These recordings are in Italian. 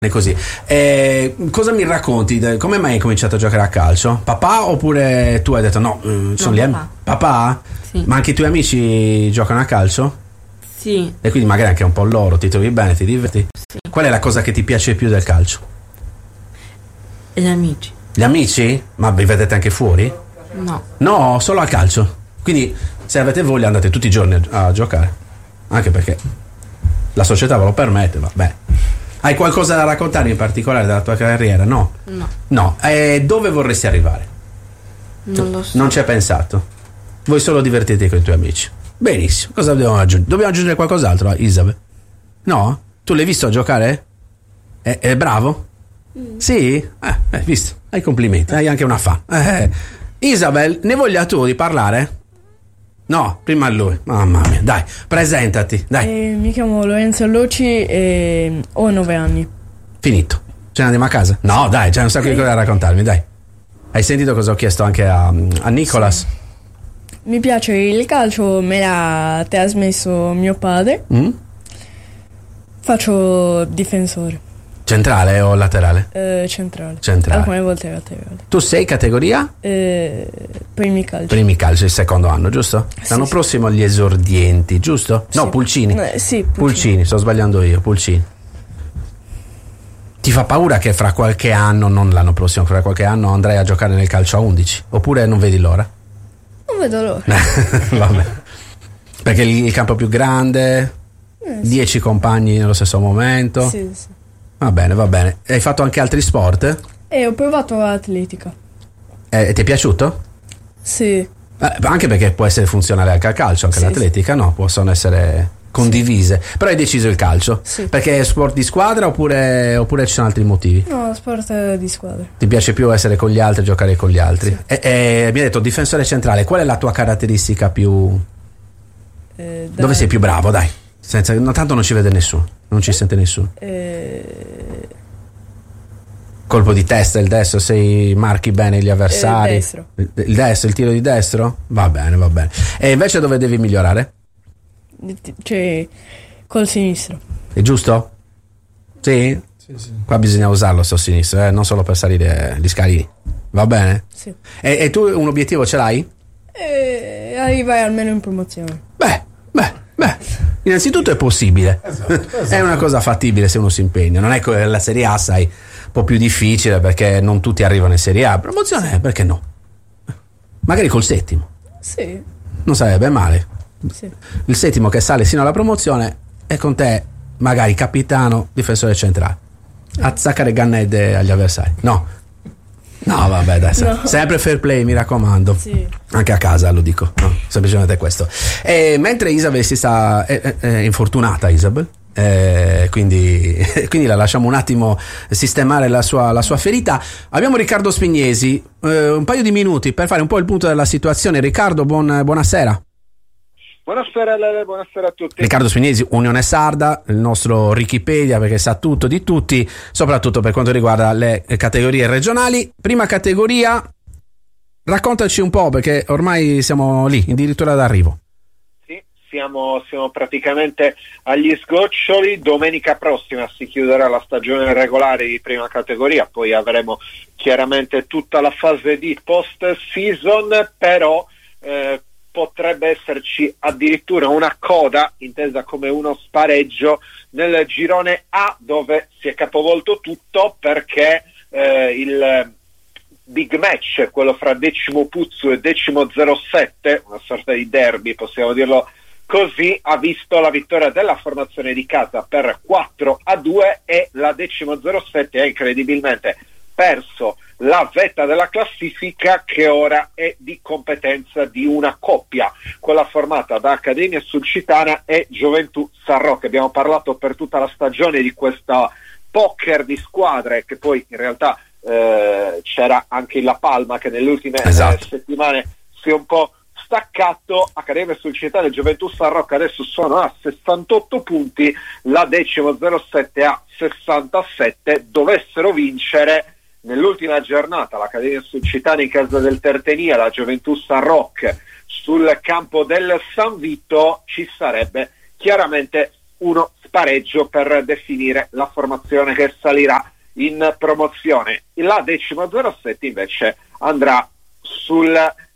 È così. Cosa mi racconti? Come mai hai cominciato a giocare a calcio? Papà oppure tu hai detto no, sono lì? Papà? Sì. Ma anche i tuoi amici giocano a calcio? Sì. E quindi magari anche un po' loro, ti trovi bene, ti diverti? Sì. Qual è la cosa che ti piace più del calcio? E gli amici? Gli amici? Ma vi vedete anche fuori? No. No, solo al calcio. Quindi se avete voglia andate tutti i giorni a giocare. Anche perché la società ve lo permette, vabbè. Hai qualcosa da raccontare in particolare della tua carriera? No? No. No. Dove vorresti arrivare? Non lo so. Non ci hai pensato? Voi solo divertite con i tuoi amici. Benissimo. Cosa dobbiamo aggiungere? Dobbiamo aggiungere qualcos'altro, Isabel? No? Tu l'hai visto giocare? È bravo? Sì? Visto. Hai complimenti. Hai anche una fan. Isabel, ne voglia tu di parlare? No, prima lui. Mamma mia, dai, presentati, dai. Mi chiamo Lorenzo Loci e ho 9 anni. Finito. Ce ne andiamo a casa? No, dai, c'è un sacco di cose da raccontarmi, dai. Hai sentito cosa ho chiesto anche a Nicolas? Sì. Mi piace il calcio, me l'ha trasmesso mio padre. Faccio difensore. Centrale o laterale? Centrale. Alcune volte laterale. Tu sei categoria? Primi calcio. Primi calcio, il secondo anno, giusto? L'anno prossimo gli esordienti, giusto? Sì. No, Pulcini. Sì, Pulcini, sto sbagliando io, Pulcini. Ti fa paura che fra qualche anno, non l'anno prossimo, fra qualche anno andrai a giocare nel calcio a 11? Oppure non vedi l'ora? Non vedo l'ora. Vabbè. Perché il campo è più grande, 10 compagni nello stesso momento. Sì. Va bene, va bene. Hai fatto anche altri sport? Ho provato l'atletica. Ti è piaciuto? Sì. Anche perché può essere funzionale anche al calcio, anche l'atletica, no? Possono essere condivise. Però hai deciso il calcio? Sì. Perché è sport di squadra oppure ci sono altri motivi? No, sport di squadra. Ti piace più essere con gli altri, giocare con gli altri? Sì. Mi hai detto difensore centrale, qual è la tua caratteristica più... Dove sei più bravo, dai? Tanto non ci vede nessuno, non ci sente nessuno. Colpo di testa, il destro, marchi bene gli avversari. Il destro, il tiro di destro? Va bene, va bene. E invece dove devi migliorare? Cioè, col sinistro. È giusto? Sì? Sì. Qua bisogna usarlo sto sinistro, non solo per salire gli scalini. Va bene? Sì. E tu un obiettivo ce l'hai? Arrivare almeno in promozione. Beh, innanzitutto è possibile. Esatto. È una cosa fattibile se uno si impegna. Non è che la Serie A, sai, un po' più difficile perché non tutti arrivano in Serie A. Promozione, perché no? Magari col settimo. Sì. Non sarebbe male. Sì. Il settimo che sale sino alla promozione e con te magari capitano, difensore centrale. Azzaccare gannette agli avversari. No, vabbè, dai, sempre fair play, mi raccomando. Sì. Anche a casa lo dico, no, semplicemente questo. Mentre Isabel si sta infortunata, Isabel, quindi la lasciamo un attimo sistemare la sua ferita. Abbiamo Riccardo Spignesi, un paio di minuti per fare un po' il punto della situazione. Riccardo, buonasera. Buonasera Lele, buonasera a tutti. Riccardo Spignesi, Unione Sarda, il nostro Wikipedia, perché sa tutto di tutti, soprattutto per quanto riguarda le categorie regionali. Prima categoria, raccontaci un po', perché ormai siamo lì, addirittura d'arrivo. Sì, siamo praticamente agli sgoccioli. Domenica prossima si chiuderà la stagione regolare di prima categoria, poi avremo chiaramente tutta la fase di post-season, però potrebbe esserci addirittura una coda, intesa come uno spareggio, nel girone A, dove si è capovolto tutto perché il big match, quello fra Decimo Puzzu e Decimo 07, una sorta di derby, possiamo dirlo così, ha visto la vittoria della formazione di casa per 4-2 e la Decimo 07 ha incredibilmente perso la vetta della classifica, che ora è di competenza di una coppia, quella formata da Accademia Sulcitana e Gioventù San Rocco. Abbiamo parlato per tutta la stagione di questa poker di squadre, che poi in realtà c'era anche La Palma che nelle ultime settimane si è un po' staccato. Accademia Sulcitana e Gioventù San Rocco adesso sono a 68 punti, la Decimo 07 a 67. Dovessero vincere nell'ultima giornata l'Accademia Sulcitana in casa del Tertenia, la Gioventù San Rocco sul campo del San Vito, ci sarebbe chiaramente uno spareggio per definire la formazione che salirà in promozione. La 10.07 invece andrà sul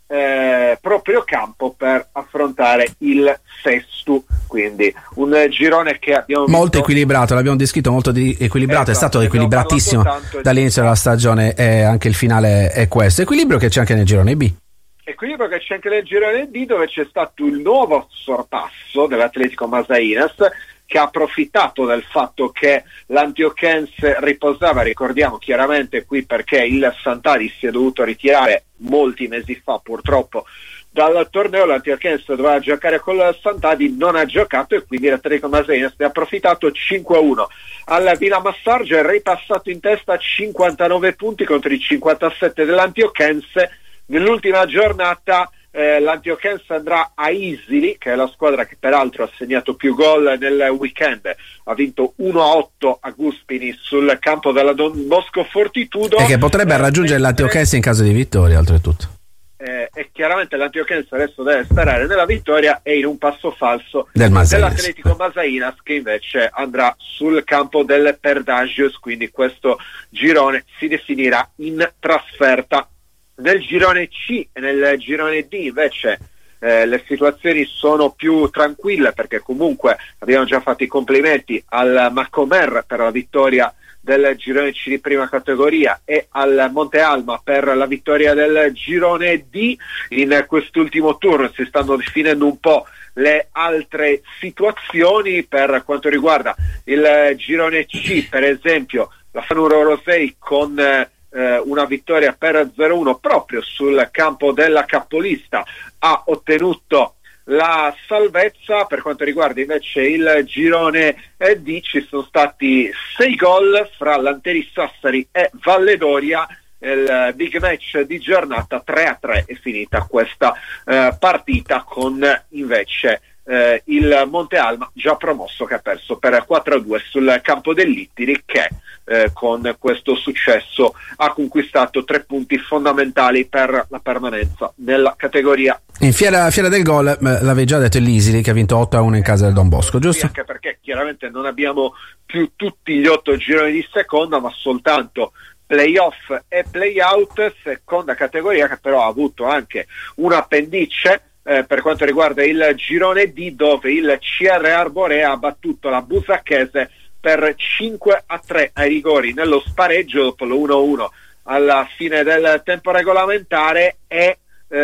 proprio campo per affrontare il Sestu, quindi un girone che abbiamo molto equilibrato, l'abbiamo descritto molto equilibrato, è stato equilibratissimo dall'inizio della stagione, e anche il finale è questo equilibrio che c'è anche nel girone B. Equilibrio che c'è anche nel girone D, dove c'è stato il nuovo sorpasso dell'Atletico Masainas, che ha approfittato del fatto che l'Antioquense riposava, ricordiamo chiaramente qui perché il Sant'Adi si è dovuto ritirare molti mesi fa purtroppo dal torneo. L'Antioquense doveva giocare con il Sant'Adi, non ha giocato, e quindi l'Atletico Masainas ne ha approfittato. 5-1 alla Villa Massargia, è ripassato in testa a 59 punti contro i 57 dell'Antioquense. Nell'ultima giornata l'Antioquense andrà a Isili, che è la squadra che peraltro ha segnato più gol nel weekend, ha vinto 1-8 a Guspini sul campo della Don Bosco Fortitudo, e che potrebbe raggiungere l'Antioquense in caso di vittoria oltretutto. E chiaramente l'Antioquense adesso deve sperare nella vittoria e in un passo falso dell'Atletico Masainas, che invece andrà sul campo del Perdagios, quindi questo girone si definirà in trasferta. Nel girone C e nel girone D invece le situazioni sono più tranquille, perché comunque abbiamo già fatto i complimenti al Macomer per la vittoria del girone C di prima categoria e al Monte Alma per la vittoria del girone D. In quest'ultimo turno si stanno definendo un po' le altre situazioni. Per quanto riguarda il girone C, per esempio, la Fanuro Rosei con una vittoria per 0-1 proprio sul campo della capolista ha ottenuto la salvezza. Per quanto riguarda invece il girone D, ci sono stati 6 gol fra Lanteri Sassari e Valledoria. Il big match di giornata, 3-3 è finita questa partita, con invece il Monte Alma già promosso, che ha perso per 4-2 sul campo dell'Ittiri, che con questo successo ha conquistato 3 punti fondamentali per la permanenza nella categoria. In fiera del gol l'avevi già detto, l'Isili che ha vinto 8-1 in casa del Don Bosco, giusto? Sì, anche perché chiaramente non abbiamo più tutti gli 8 gironi di seconda, ma soltanto playoff e playout, seconda categoria, che però ha avuto anche un appendice per quanto riguarda il girone D, dove il CR Arborea ha battuto la Busacchese per 5-3 ai rigori nello spareggio dopo lo 1-1 alla fine del tempo regolamentare e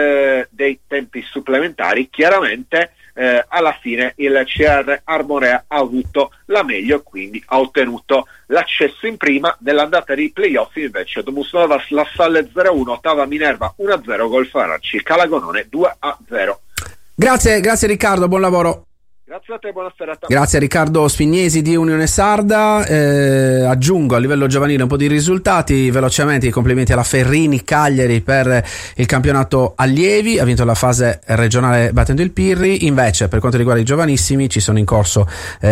dei tempi supplementari. Chiaramente alla fine il CR Arborea ha avuto la meglio, quindi ha ottenuto l'accesso in prima. Nell'andata dei playoff invece Domus Novas La Salle 0-1, Ottava Minerva 1-0, Golfo Arci Calagonone 2-0. Grazie Riccardo, buon lavoro. Grazie a te, buona serata. Grazie a Riccardo Spignesi di Unione Sarda. Aggiungo a livello giovanile un po' di risultati velocemente. I complimenti alla Ferrini Cagliari per il campionato allievi, ha vinto la fase regionale battendo il Pirri. Invece per quanto riguarda i giovanissimi ci sono in corso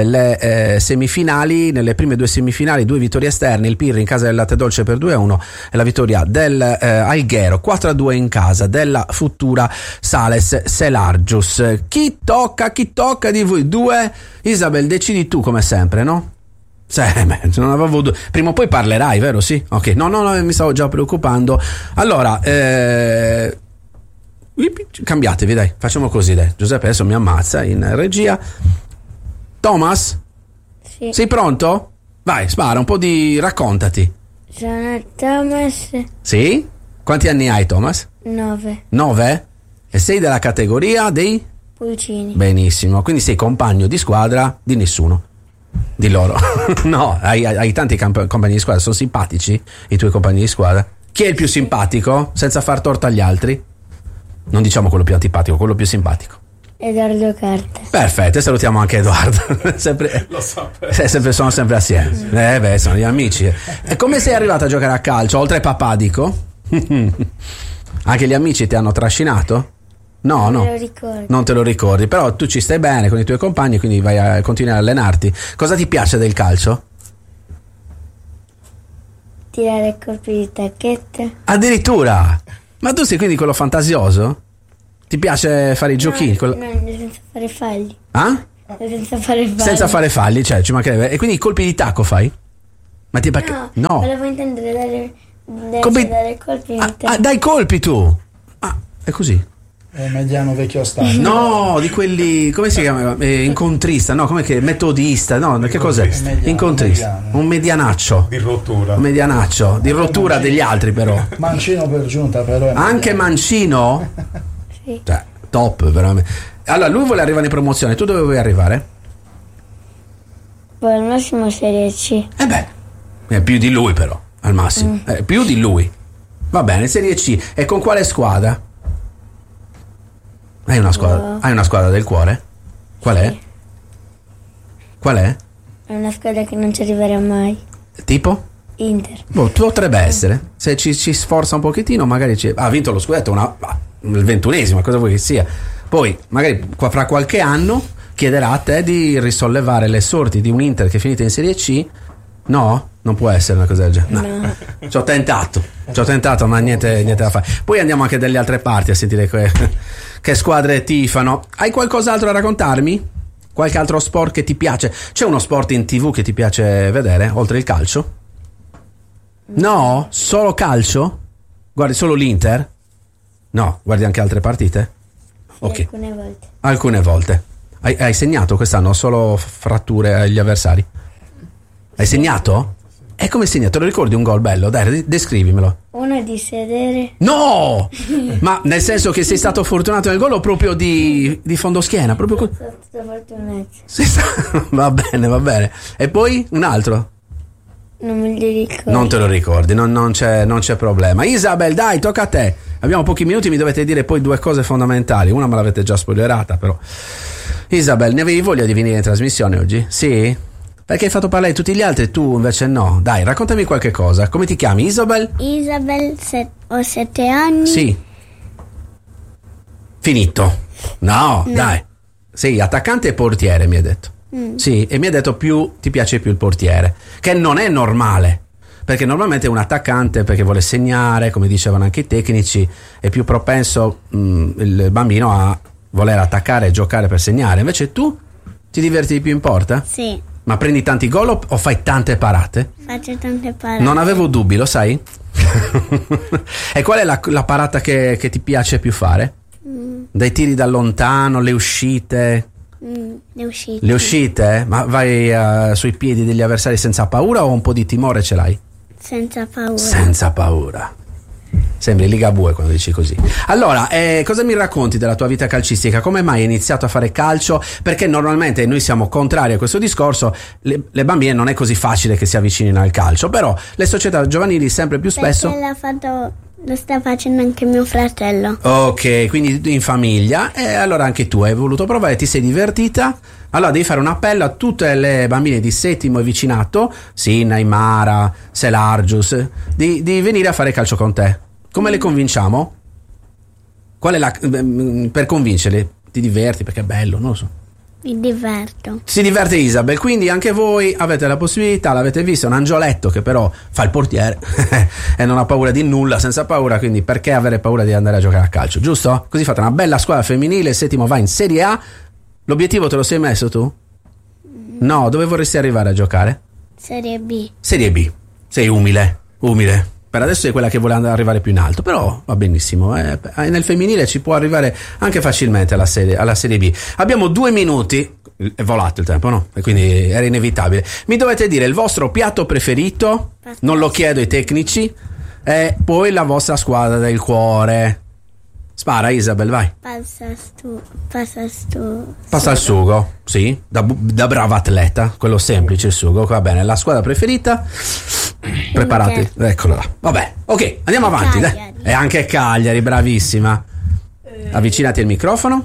le semifinali. Nelle prime 2 semifinali 2 vittorie esterne, il Pirri in casa del Latte Dolce per 2-1 e la vittoria del Alghero 4-2 in casa della Futura Sales Selargius. Chi tocca di voi due? Isabel, decidi tu come sempre, no? Non avevo prima o poi parlerai, vero? Sì? Ok, no, mi stavo già preoccupando. Allora cambiatevi, dai, facciamo così, dai. Giuseppe adesso mi ammazza in regia. Thomas? Sì. Sei pronto? Vai, spara un po' raccontati. Sono Thomas. Sì? Quanti anni hai, Thomas? 9. 9? E sei della categoria dei? Pulcini. Benissimo, quindi sei compagno di squadra di nessuno, di loro. No, hai tanti compagni di squadra. Sono simpatici i tuoi compagni di squadra? Chi è il più simpatico, senza far torto agli altri? Non diciamo quello più antipatico, quello più simpatico. Edoardo Carta. Perfetto, e salutiamo anche Edoardo. Sono sempre assieme. Sono gli amici. E come sei arrivato a giocare a calcio? Oltre papà, dico? Anche gli amici ti hanno trascinato? No, Non me lo ricordo. non te lo ricordi, però tu ci stai bene con i tuoi compagni, quindi vai a continuare a allenarti. Cosa ti piace del calcio? Tirare colpi di tacchetta. Addirittura! Ma tu sei quindi quello fantasioso? Ti piace fare i giochini? No, senza fare falli. Ah? Senza fare falli. Senza fare falli, cioè ci mancherebbe. E quindi i colpi di tacco fai? Ma ti No, volevo intendere dare colpi. Dai colpi tu. Ah, è così. È mediano vecchio stabile. No, di quelli, come si chiama? Incontrista, no, come che metodista, no, che cos'è? Incontrista. Un medianaccio. Di rottura. Un medianaccio, di rottura degli altri però. Mancino per giunta però. Anche mancino? Sì. Cioè, top, veramente. Allora, lui vuole arrivare in promozione, tu dove vuoi arrivare? Poi al massimo Serie C. È più di lui però, al massimo. Più di lui. Va bene, Serie C. E con quale squadra? Hai una squadra del cuore? Qual è? Qual è? È una squadra che non ci arriverà mai. Tipo? Inter. Potrebbe essere. Se ci sforza un pochettino, magari ha vinto lo scudetto, il 21esimo, cosa vuoi che sia. Poi, magari fra qualche anno, chiederà a te di risollevare le sorti di un Inter che è finita in Serie C. No? Non può essere una cosa del genere. No. Ci ho tentato, ma niente da fare. Poi andiamo anche dalle altre parti a sentire che squadre tifano. Hai qualcos'altro da raccontarmi? Qualche altro sport che ti piace? C'è uno sport in TV che ti piace vedere, oltre il calcio? No? Solo calcio? Guardi solo l'Inter? No, guardi anche altre partite? Ok. Alcune volte. Hai segnato quest'anno solo fratture agli avversari? Hai segnato? E come hai segnato? Lo ricordi un gol bello? Dai, descrivimelo. Uno di sedere. No! Ma nel senso che sei stato fortunato nel gol o proprio di fondoschiena? Proprio Sono stato fortunato. Va bene. E poi un altro? Non me li ricordo. Non te lo ricordi, non c'è problema. Isabel, dai, tocca a te. Abbiamo pochi minuti, mi dovete dire poi due cose fondamentali. Una me l'avete già spoilerata, però. Isabel, ne avevi voglia di venire in trasmissione oggi? Sì? Perché hai fatto parlare tutti gli altri e tu invece no. Dai, raccontami qualche cosa. Come ti chiami, Isabel? Isabel, ho 7 anni. Sì. Finito. No, dai. Sei attaccante e portiere, mi hai detto. Sì, e mi hai detto ti piace più il portiere, che non è normale. Perché normalmente un attaccante, perché vuole segnare, come dicevano anche i tecnici, è più propenso il bambino a voler attaccare e giocare per segnare. Invece tu ti diverti di più in porta? Sì. Ma prendi tanti gol o fai tante parate? Faccio tante parate. Non avevo dubbi, lo sai? E qual è la parata che ti piace più fare? Dai tiri da lontano, le uscite? Le uscite. Le uscite? Ma vai sui piedi degli avversari senza paura o un po' di timore ce l'hai? Senza paura. Senza paura. Sembri Ligabue quando dici così. Allora, cosa mi racconti della tua vita calcistica? Come mai hai iniziato a fare calcio? Perché normalmente noi siamo contrari a questo discorso. Le bambine non è così facile che si avvicinino al calcio, però le società giovanili sempre più spesso. Perché lo sta facendo anche mio fratello. Ok, quindi in famiglia. E allora anche tu hai voluto provare, ti sei divertita. Allora devi fare un appello a tutte le bambine di settimo e vicinato, Sinna, Imara, Selargius, di venire a fare calcio con te. Come le convinciamo? Qual è per convincerle? Ti diverti perché è bello, non lo so. Mi diverto. Si diverte Isabel, quindi anche voi avete la possibilità, l'avete visto, un angioletto che però fa il portiere e non ha paura di nulla, senza paura, quindi perché avere paura di andare a giocare a calcio, giusto? Così fate una bella squadra femminile, il settimo va in Serie A. L'obiettivo te lo sei messo tu? No, dove vorresti arrivare a giocare? Serie B. Serie B. Sei umile. Per adesso è quella che vuole arrivare più in alto, però va benissimo. Nel femminile ci può arrivare anche facilmente alla serie B. Abbiamo 2 minuti. È volato il tempo, no? E quindi era inevitabile. Mi dovete dire il vostro piatto preferito, non lo chiedo ai tecnici, e poi la vostra squadra del cuore. Spara Isabel, vai. Passa al sugo, sì, da brava atleta, quello semplice il sugo, va bene. La squadra preferita? Preparati, eccolo là. Vabbè, ok, andiamo avanti. Dai. E anche Cagliari, bravissima. Avvicinati al microfono.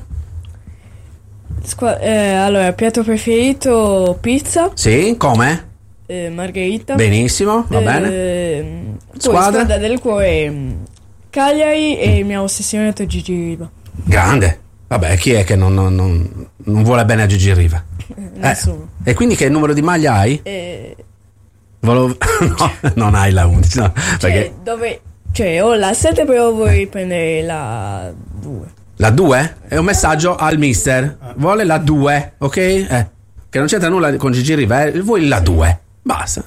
Allora, piatto preferito pizza. Sì, come? Margherita. Benissimo, va bene. Squadra del cuore Cagliari e mia ossessione è Gigi Riva. Grande. Vabbè, chi è che non vuole bene a Gigi Riva? Nessuno. E quindi che numero di maglia hai? No, non hai la 11, no, perché ho la 7 però vorrei prendere la 2. La 2? È un messaggio al mister. Vuole la 2, ok? Che non c'entra nulla con Gigi Riva. Vuoi la 2. Basta.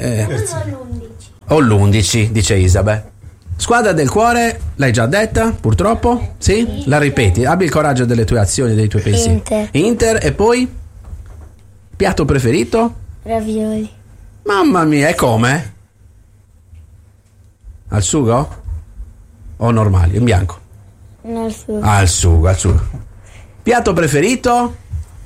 O l'11, dice Isabel. Squadra del cuore, l'hai già detta, purtroppo? Sì? La ripeti. Abbi il coraggio delle tue azioni, dei tuoi pensieri. Inter. E poi? Piatto preferito? Ravioli. Mamma mia, e come? Al sugo? O normali, in bianco? No, al sugo. Al sugo. Piatto preferito?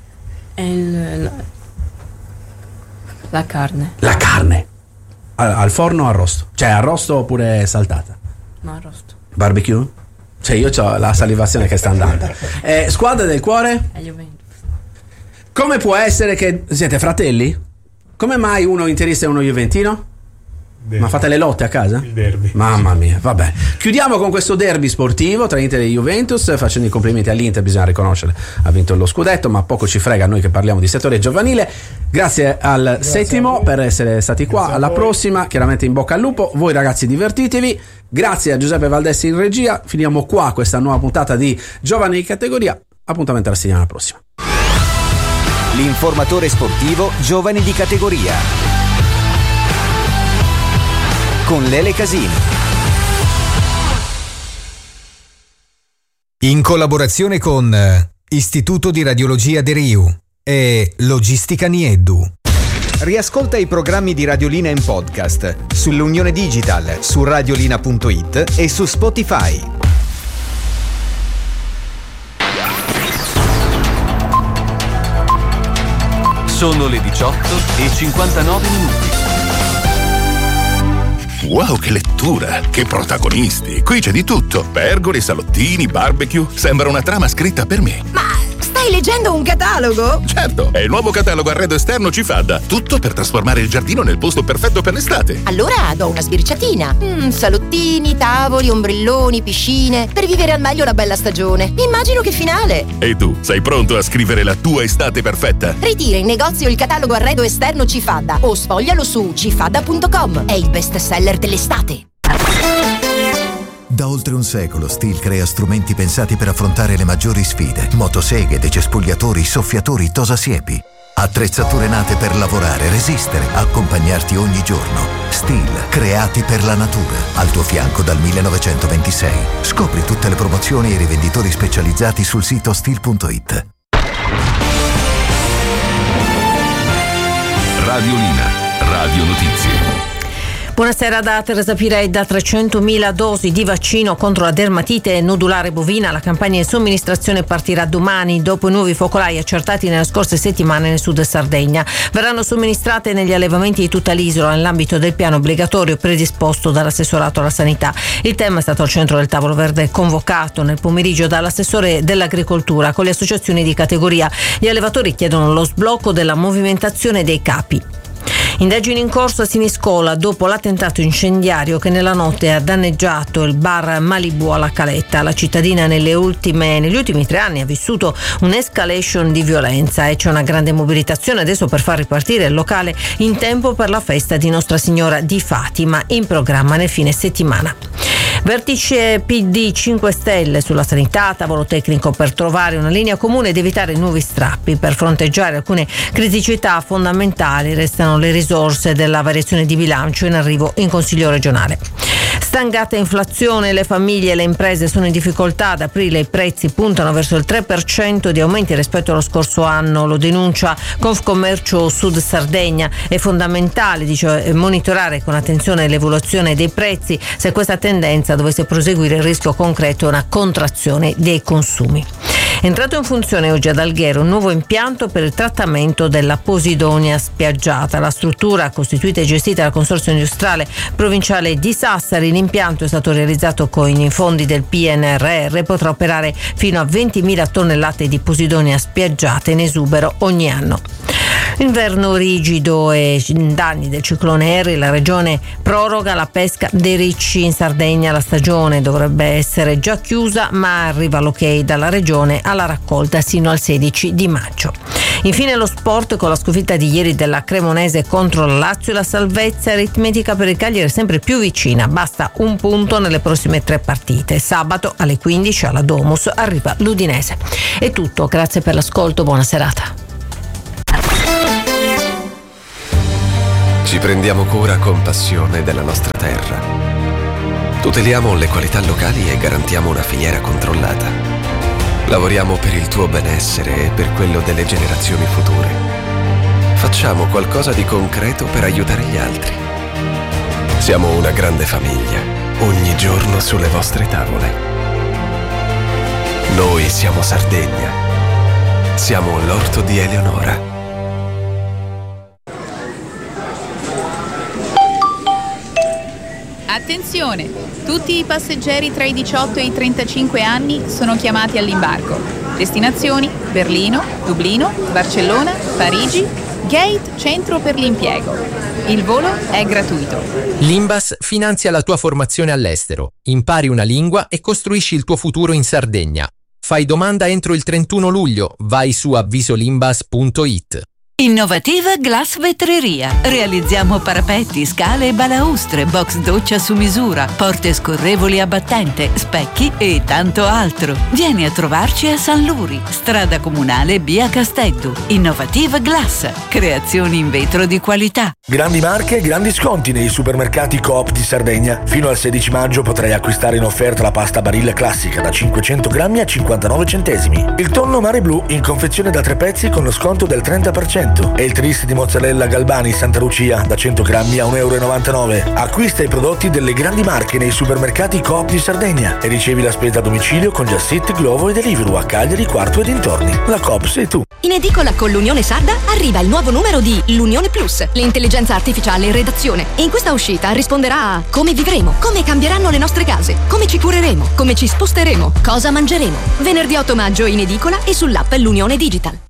La carne. La carne. Al forno o arrosto? Cioè arrosto oppure saltata? No, arrosto. Barbecue? Cioè io ho la salivazione che sta andando. Squadra del cuore? È Juventus. Come può essere che siete fratelli? Come mai uno interista e uno juventino? Derby. Ma fate le lotte a casa? Il derby. Mamma mia, vabbè. Chiudiamo con questo derby sportivo tra Inter e Juventus, facendo i complimenti all'Inter, bisogna riconoscere, ha vinto lo scudetto, ma poco ci frega a noi che parliamo di settore giovanile. Grazie al Settimo per essere stati qua. Alla prossima, chiaramente in bocca al lupo. Voi ragazzi divertitevi. Grazie a Giuseppe Valdessi in regia. Finiamo qua questa nuova puntata di Giovani di Categoria. Appuntamento alla settimana prossima. L'informatore sportivo Giovani di Categoria con Lele Casini. In collaborazione con Istituto di Radiologia De Riu e Logistica Nieddu. Riascolta i programmi di Radiolina in podcast sull'Unione Digital, su radiolina.it e su Spotify. Sono le 18:59. Wow, che lettura! Che protagonisti! Qui c'è di tutto. Pergole, salottini, barbecue. Sembra una trama scritta per me. Ma stai leggendo un catalogo? Certo, è il nuovo catalogo arredo esterno Cifadda. Tutto per trasformare il giardino nel posto perfetto per l'estate. Allora do una sbirciatina. Salottini, tavoli, ombrelloni, piscine. Per vivere al meglio la bella stagione. Immagino che finale. E tu, sei pronto a scrivere la tua estate perfetta? Ritira in negozio il catalogo arredo esterno Cifadda o sfoglialo su cifadda.com. È il best seller dell'estate. Da oltre un secolo Stihl crea strumenti pensati per affrontare le maggiori sfide. Motoseghe, decespugliatori, soffiatori, tosasiepi. Attrezzature nate per lavorare, resistere, accompagnarti ogni giorno. Stihl, creati per la natura. Al tuo fianco dal 1926. Scopri tutte le promozioni e i rivenditori specializzati sul sito stihl.it. Radiolina, Radio Notizie. Buonasera da Teresa Pirei. Da 300.000 dosi di vaccino contro la dermatite nodulare bovina. La campagna di somministrazione partirà domani dopo i nuovi focolai accertati nelle scorse settimane nel sud Sardegna. Verranno somministrate negli allevamenti di tutta l'isola nell'ambito del piano obbligatorio predisposto dall'assessorato alla sanità. Il tema è stato al centro del tavolo verde convocato nel pomeriggio dall'assessore dell'agricoltura con le associazioni di categoria. Gli allevatori chiedono lo sblocco della movimentazione dei capi. Indagini in corso a Siniscola dopo l'attentato incendiario che nella notte ha danneggiato il bar Malibu alla Caletta. La cittadina negli ultimi 3 anni ha vissuto un'escalation di violenza e c'è una grande mobilitazione adesso per far ripartire il locale in tempo per la festa di Nostra Signora di Fatima in programma nel fine settimana. Vertice PD 5 Stelle sulla sanità, tavolo tecnico per trovare una linea comune ed evitare nuovi strappi. Per fronteggiare alcune criticità fondamentali restano le risorse della variazione di bilancio in arrivo in Consiglio regionale. Stangata inflazione, le famiglie e le imprese sono in difficoltà. Ad aprile i prezzi puntano verso il 3% di aumenti rispetto allo scorso anno, lo denuncia Confcommercio Sud Sardegna. È fondamentale, dice, monitorare con attenzione l'evoluzione dei prezzi. Se questa tendenza dovesse proseguire, il rischio concreto è una contrazione dei consumi. È entrato in funzione oggi ad Alghero un nuovo impianto per il trattamento della posidonia spiaggiata. La struttura, costituita e gestita dal Consorzio Industriale Provinciale di Sassari, l'impianto è stato realizzato con i fondi del PNRR e potrà operare fino a 20.000 tonnellate di posidonia spiaggiata in esubero ogni anno. Inverno rigido e danni del ciclone Harry, la regione proroga la pesca dei ricci in Sardegna. La stagione dovrebbe essere già chiusa, ma arriva l'ok dalla regione alla raccolta sino al 16 di maggio. Infine lo sport, con la sconfitta di ieri della Cremonese contro la Lazio, la salvezza aritmetica per il Cagliari è sempre più vicina, basta un punto nelle prossime 3 partite. Sabato alle 15 alla Domus arriva l'Udinese. È tutto, grazie per l'ascolto, buona serata. Ci prendiamo cura con passione della nostra terra. Tuteliamo le qualità locali e garantiamo una filiera controllata. Lavoriamo per il tuo benessere e per quello delle generazioni future. Facciamo qualcosa di concreto per aiutare gli altri. Siamo una grande famiglia, ogni giorno sulle vostre tavole. Noi siamo Sardegna. Siamo l'orto di Eleonora. Attenzione! Tutti i passeggeri tra i 18 e i 35 anni sono chiamati all'imbarco. Destinazioni: Berlino, Dublino, Barcellona, Parigi, Gate Centro per l'impiego. Il volo è gratuito. L'Imbas finanzia la tua formazione all'estero. Impari una lingua e costruisci il tuo futuro in Sardegna. Fai domanda entro il 31 luglio. Vai su avvisolimbas.it. Innovativa Glass Vetreria. Realizziamo parapetti, scale e balaustre, box doccia su misura, porte scorrevoli a battente, specchi e tanto altro. Vieni a trovarci a San Luri, strada comunale via Casteddu. Innovativa Glass. Creazioni in vetro di qualità. Grandi marche e grandi sconti nei supermercati Coop di Sardegna. Fino al 16 maggio potrai acquistare in offerta la pasta Barilla classica da 500 grammi a 59 centesimi. Il tonno Mare Blu in confezione da 3 pezzi con lo sconto del 30%. E il tris di mozzarella Galbani Santa Lucia da 100 grammi a 1,99 €. Acquista i prodotti delle grandi marche nei supermercati Coop di Sardegna e ricevi la spesa a domicilio con Just Glovo e Deliveroo a Cagliari, Quarto e dintorni. La Coop sei tu. In edicola con l'Unione Sarda arriva il nuovo numero di L'Unione Plus, l'intelligenza artificiale in redazione. In questa uscita risponderà a come vivremo, come cambieranno le nostre case, come ci cureremo, come ci sposteremo, cosa mangeremo. Venerdì 8 maggio in edicola e sull'app L'Unione Digital.